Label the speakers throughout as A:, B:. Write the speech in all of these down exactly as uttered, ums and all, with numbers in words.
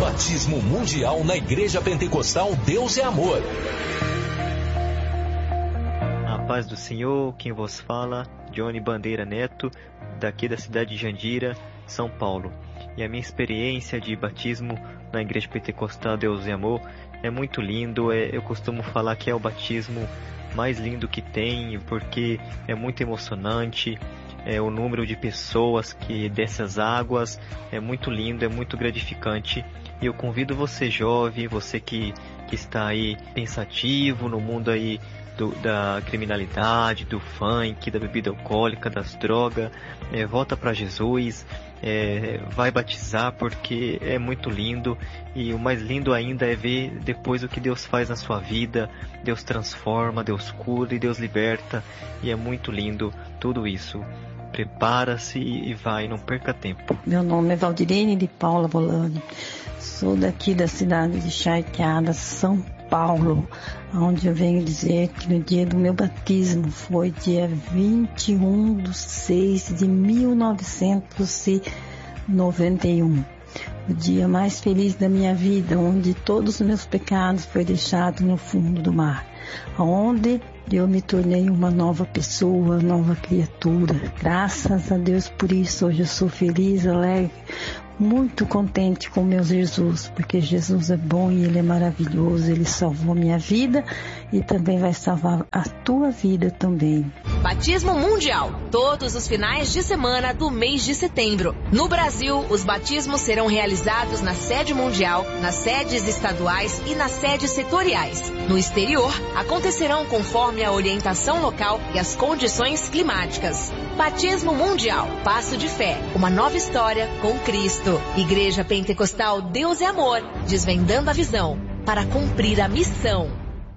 A: Batismo Mundial na Igreja Pentecostal Deus é Amor.
B: A paz do Senhor, quem vos fala, Johnny Bandeira Neto, daqui da cidade de Jandira, São Paulo. E a minha experiência de batismo na Igreja Pentecostal Deus é Amor é muito lindo. É, eu costumo falar que é o batismo mais lindo que tem, porque é muito emocionante. É, o número de pessoas que desce as águas é muito lindo, é muito gratificante. E eu convido você jovem, você que, que está aí pensativo no mundo aí do, da criminalidade, do funk, da bebida alcoólica, das drogas, é, volta para Jesus, é, vai batizar, porque é muito lindo. E o mais lindo ainda é ver depois o que Deus faz na sua vida. Deus transforma, Deus cura e Deus liberta, e é muito lindo tudo isso. Prepara-se e vai, não perca tempo.
C: Meu nome é Valdirene de Paula Volani. Sou daqui da cidade de Charqueada, São Paulo, onde eu venho dizer que no dia do meu batismo foi dia vinte e um de seis de mil novecentos e noventa e um. O dia mais feliz da minha vida, onde todos os meus pecados foram deixados no fundo do mar, onde eu me tornei uma nova pessoa, nova criatura. Graças a Deus por isso, hoje eu sou feliz, alegre, muito contente com meu Jesus, porque Jesus é bom e Ele é maravilhoso. Ele salvou minha vida e também vai salvar a tua vida também.
D: Batismo Mundial, todos os finais de semana do mês de setembro. No Brasil, os batismos serão realizados na sede mundial, nas sedes estaduais e nas sedes setoriais. No exterior, acontecerão conforme a orientação local e as condições climáticas. Batismo Mundial, passo de fé, uma nova história com Cristo. Igreja Pentecostal Deus é Amor, desvendando a visão para cumprir a missão.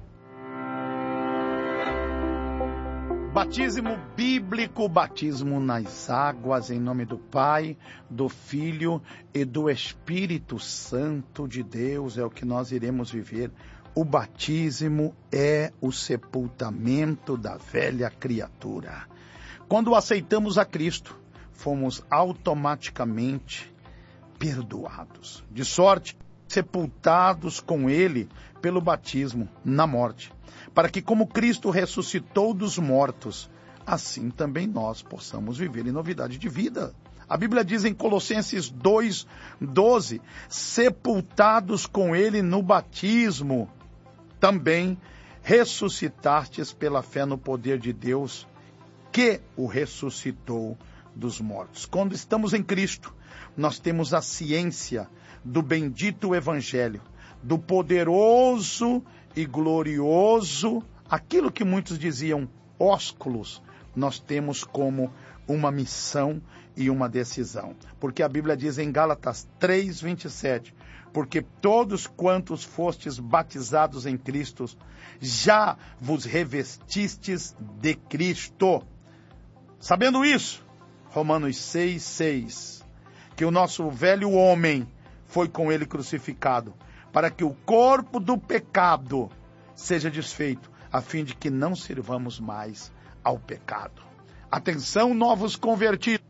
E: Batismo bíblico, batismo nas águas, em nome do Pai, do Filho e do Espírito Santo de Deus, é o que nós iremos viver. O batismo é o sepultamento da velha criatura. Quando aceitamos a Cristo, fomos automaticamente perdoados, de sorte, sepultados com Ele pelo batismo na morte, para que, como Cristo ressuscitou dos mortos, assim também nós possamos viver em novidade de vida. A Bíblia diz em Colossenses dois, doze, sepultados com Ele no batismo, também ressuscitastes pela fé no poder de Deus, que o ressuscitou dos mortos. Quando estamos em Cristo, nós temos a ciência do bendito Evangelho, do poderoso e glorioso, aquilo que muitos diziam ósculos, nós temos como uma missão e uma decisão. Porque a Bíblia diz em Gálatas três, vinte e sete, porque todos quantos fostes batizados em Cristo, já vos revestistes de Cristo. Sabendo isso, Romanos seis, seis, que o nosso velho homem foi com ele crucificado, para que o corpo do pecado seja desfeito, a fim de que não sirvamos mais ao pecado. Atenção, novos convertidos.